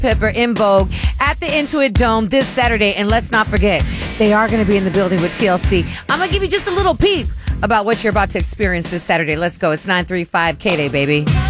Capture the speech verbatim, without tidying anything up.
Pepper, In Vogue at the Intuit Dome this Saturday. And let's not forget, they are going to be in the building with T L C. I'm going to give you just a little peep about what you're about to experience this Saturday. Let's go. It's nine three five K-Day, baby.